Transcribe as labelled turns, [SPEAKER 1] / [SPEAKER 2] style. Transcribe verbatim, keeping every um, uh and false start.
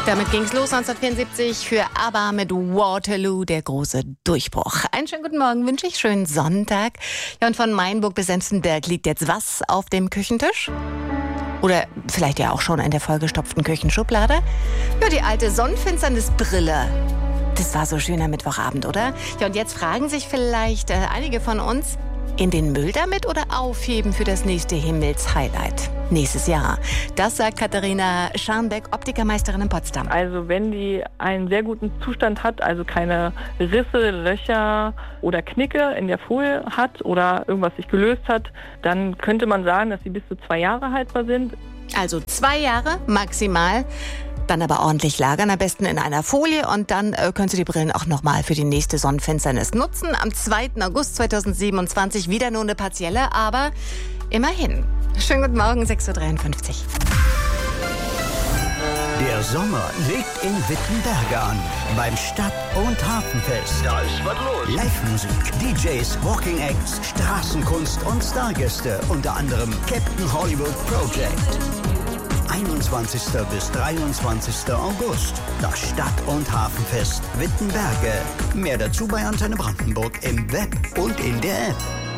[SPEAKER 1] Damit ging's los neunzehnhundertvierundsiebzig für ABBA mit Waterloo, der große Durchbruch. Einen schönen guten Morgen wünsche ich, schönen Sonntag. Ja, und von Mainburg bis Senftenberg liegt jetzt was auf dem Küchentisch? Oder vielleicht ja auch schon in der vollgestopften Küchenschublade? Ja, die alte Sonnenfinsternisbrille. Das war so schöner Mittwochabend, oder? Ja, und jetzt fragen sich vielleicht äh, einige von uns, in den Müll damit oder aufheben für das nächste Himmelshighlight nächstes Jahr? Das sagt Katharina Scharnbeck, Optikermeisterin in Potsdam.
[SPEAKER 2] Also wenn die einen sehr guten Zustand hat, also keine Risse, Löcher oder Knicke in der Folie hat oder irgendwas sich gelöst hat, dann könnte man sagen, dass sie bis zu zwei Jahre haltbar sind.
[SPEAKER 1] Also zwei Jahre maximal. Dann aber ordentlich lagern, am besten in einer Folie, und dann äh, können Sie die Brillen auch nochmal für die nächste Sonnenfinsternis nutzen. Am zweiten August zweitausendsiebenundzwanzig wieder nur eine partielle, aber immerhin. Schönen guten Morgen, sechs Uhr dreiundfünfzig.
[SPEAKER 3] Der Sommer legt in Wittenberge an, beim Stadt- und Hafenfest.
[SPEAKER 4] Da ist was los.
[SPEAKER 3] Live-Musik, D Js, Walking Acts, Straßenkunst und Stargäste, unter anderem Captain Hollywood Project. einundzwanzigsten bis dreiundzwanzigsten August. Das Stadt- und Hafenfest Wittenberge. Mehr dazu bei Antenne Brandenburg im Web und in der App.